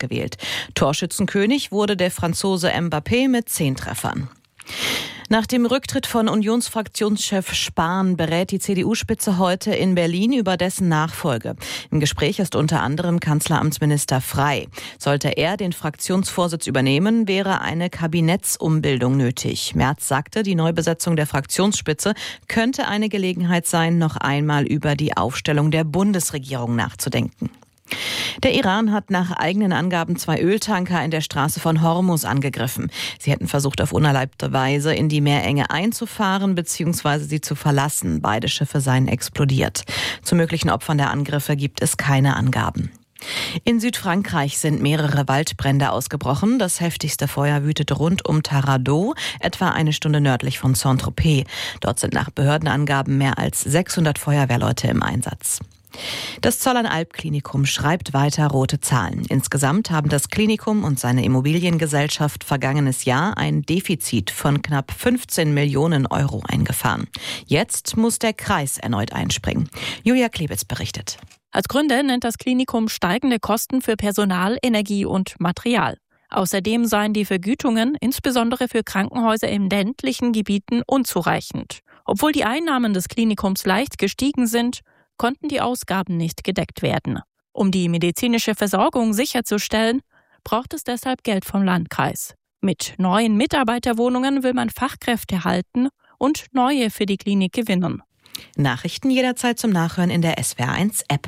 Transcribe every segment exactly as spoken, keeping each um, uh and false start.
gewählt. Torschützenkönig wurde der Franzose Mbappé mit zehn Treffern. Nach dem Rücktritt von Unionsfraktionschef Spahn berät die C D U-Spitze heute in Berlin über dessen Nachfolge. Im Gespräch ist unter anderem Kanzleramtsminister Frey. Sollte er den Fraktionsvorsitz übernehmen, wäre eine Kabinettsumbildung nötig. Merz sagte, die Neubesetzung der Fraktionsspitze könnte eine Gelegenheit sein, noch einmal über die Aufstellung der Bundesregierung nachzudenken. Der Iran hat nach eigenen Angaben zwei Öltanker in der Straße von Hormuz angegriffen. Sie hätten versucht, auf unerlaubte Weise in die Meerenge einzufahren bzw. sie zu verlassen. Beide Schiffe seien explodiert. Zu möglichen Opfern der Angriffe gibt es keine Angaben. In Südfrankreich sind mehrere Waldbrände ausgebrochen. Das heftigste Feuer wütete rund um Taradot, etwa eine Stunde nördlich von Saint-Tropez. Dort sind nach Behördenangaben mehr als sechshundert Feuerwehrleute im Einsatz. Das Zollernalb-Klinikum schreibt weiter rote Zahlen. Insgesamt haben das Klinikum und seine Immobiliengesellschaft vergangenes Jahr ein Defizit von knapp fünfzehn Millionen Euro eingefahren. Jetzt muss der Kreis erneut einspringen. Julia Klebitz berichtet. Als Gründe nennt das Klinikum steigende Kosten für Personal, Energie und Material. Außerdem seien die Vergütungen, insbesondere für Krankenhäuser in ländlichen Gebieten, unzureichend. Obwohl die Einnahmen des Klinikums leicht gestiegen sind, konnten die Ausgaben nicht gedeckt werden. Um die medizinische Versorgung sicherzustellen, braucht es deshalb Geld vom Landkreis. Mit neuen Mitarbeiterwohnungen will man Fachkräfte halten und neue für die Klinik gewinnen. Nachrichten jederzeit zum Nachhören in der S W R eins App.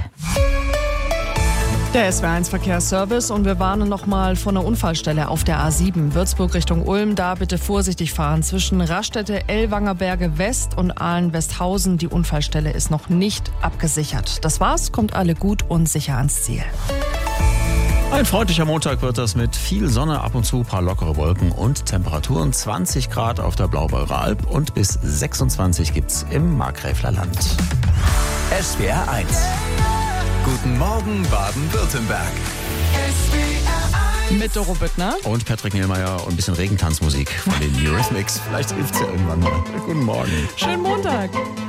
Der S W R eins Verkehrsservice und wir warnen nochmal vor einer Unfallstelle auf der A sieben, Würzburg Richtung Ulm. Da bitte vorsichtig fahren zwischen Raststätte Ellwangerberge West und Ahlen-Westhausen. Die Unfallstelle ist noch nicht abgesichert. Das war's, kommt alle gut und sicher ans Ziel. Ein freundlicher Montag wird das mit viel Sonne, ab und zu ein paar lockere Wolken und Temperaturen. zwanzig Grad auf der Blaubeurer Alb und bis sechsundzwanzig gibt's im Markgräflerland. S W R eins. Guten Morgen Baden-Württemberg. Mit Doro Büttner und Patrick Niehlmeier und ein bisschen Regentanzmusik von den Eurythmics. Vielleicht hilft's ja irgendwann mal. Guten Morgen. Schönen Montag.